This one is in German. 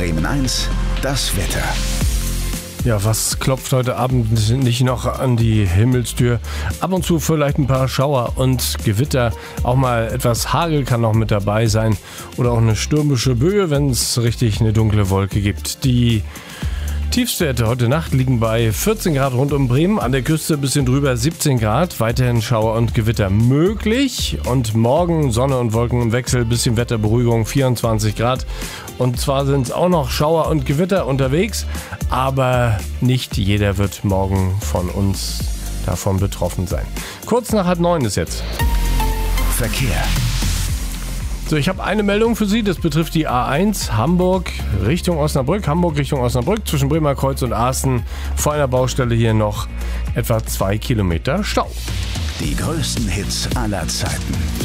Bremen 1, das Wetter. Ja, was klopft heute Abend nicht noch an die Himmelstür? Ab und zu vielleicht ein paar Schauer und Gewitter. Auch mal etwas Hagel kann noch mit dabei sein. Oder auch eine stürmische Böe, wenn es richtig eine dunkle Wolke gibt. Die Tiefstwerte heute Nacht liegen bei 14 Grad rund um Bremen, an der Küste ein bisschen drüber 17 Grad, weiterhin Schauer und Gewitter möglich und morgen Sonne und Wolken im Wechsel, bisschen Wetterberuhigung, 24 Grad und zwar sind es auch noch Schauer und Gewitter unterwegs, aber nicht jeder wird morgen von uns davon betroffen sein. Kurz nach 8:30 ist jetzt. Verkehr. So, ich habe eine Meldung für Sie, das betrifft die A1 Hamburg Richtung Osnabrück, zwischen Bremer Kreuz und Asten. Vor einer Baustelle hier noch etwa 2 Kilometer Stau. Die größten Hits aller Zeiten.